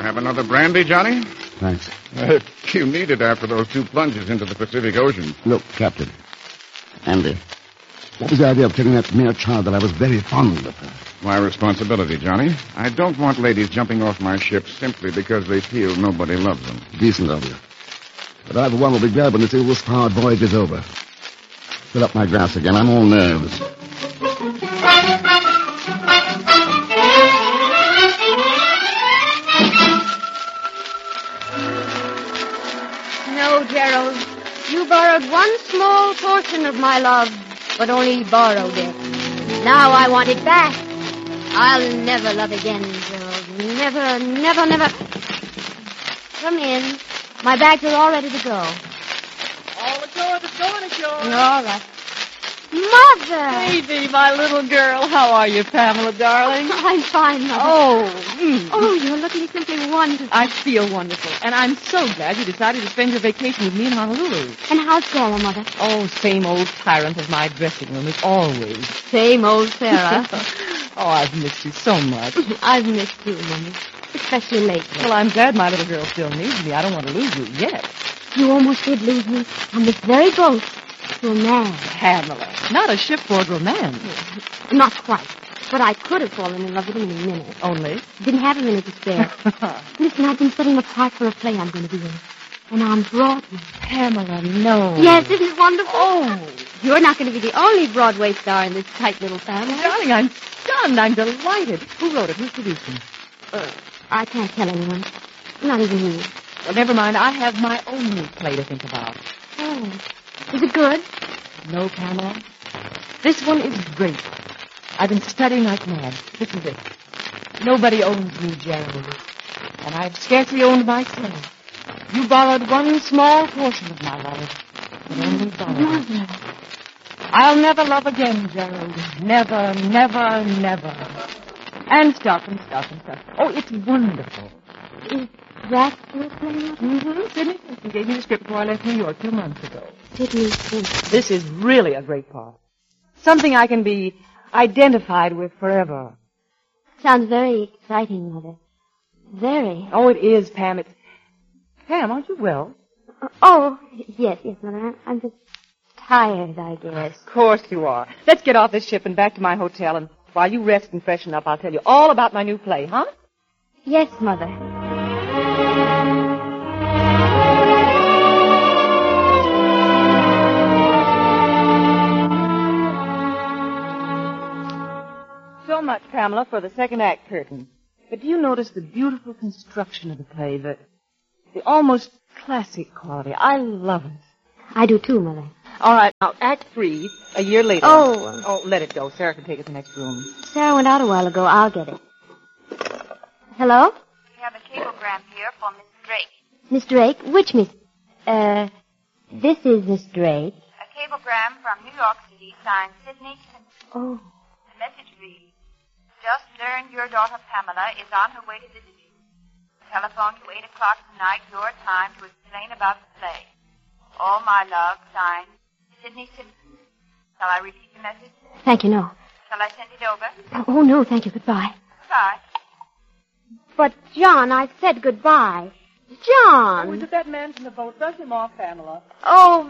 have another brandy, Johnny? Thanks. You need it after those 2 plunges into the Pacific Ocean. Look, Captain. Andy, what was the idea of telling that mere child that I was very fond of her? My responsibility, Johnny. I don't want ladies jumping off my ship simply because they feel nobody loves them. Decent of you. But I, for one, will be glad when this ill-starred voyage is over. Fill up my glass again. I'm all nerves. No, Gerald. You borrowed one small portion of my love, but only borrowed it. Now I want it back. I'll never love again, Gerald. Never, never, never. Come in. My bags are all ready to go. All ashore that's going ashore. All right. Mother! Baby, my little girl. How are you, Pamela, darling? I'm fine, Mother. Oh, you're looking simply wonderful. I feel wonderful. And I'm so glad you decided to spend your vacation with me in Honolulu. And how's Sarah, Mother? Oh, same old tyrant of my dressing room as always. Same old Sarah. Oh, I've missed you so much. I've missed you, Mummy. Especially lately. Well, I'm glad my little girl still needs me. I don't want to lose you yet. You almost did lose me on this very boat to a man. Pamela, not a shipboard romance. Not quite. But I could have fallen in love with him in a minute. Only? Didn't have a minute to spare. Listen, I've been setting a part for a play I'm going to be in. And on Broadway. Pamela, no. Yes, isn't it wonderful? Oh, you're not going to be the only Broadway star in this tight little family. Darling, I'm stunned. I'm delighted. Who wrote it? Who's producing? I can't tell anyone. Not even you. Well, never mind. I have my own new play to think about. Oh. Is it good? No, Pamela. This one is great. I've been studying like mad. This is it. Nobody owns me, Gerald. And I've scarcely owned myself. You borrowed one small portion of my love. But only borrowed it. I'll never love again, Gerald. Never, never, never. And stuff and stuff and stuff. Oh, it's wonderful. Is that your play? Mm-hmm. Sidney Simpson gave me the script before I left New York 2 months ago. Sidney Simpson. This is really a great part. Something I can be identified with forever. Sounds very exciting, Mother. Very. Oh, it is, Pam. Pam, aren't you well? Oh, yes, Mother. I'm just tired, I guess. Of course you are. Let's get off this ship and back to my hotel, and while you rest and freshen up, I'll tell you all about my new play, huh? Yes, Mother. So much, Pamela, for the second act curtain. But do you notice the beautiful construction of the play, the almost classic quality? I love it. I do too, Mother. All right, now, Act 3, a year later. Oh, let it go. Sarah can take it to the next room. Sarah went out a while ago. I'll get it. Hello? We have a cablegram here for Miss Drake. Miss Drake? Which Miss? This is Miss Drake. A cablegram from New York City signed Sidney Simpson. Oh. The message reads, just learned your daughter Pamela is on her way to visit you. Telephone to 8 o'clock tonight, your time, to explain about the play. All my love, signed Sidney Simpson. Shall I repeat the message? Thank you, no. Shall I send it over? Oh, no, thank you. Goodbye. Goodbye. But, John, I said goodbye. John! Oh, is it that man from the boat? Brush him off, Pamela. Oh,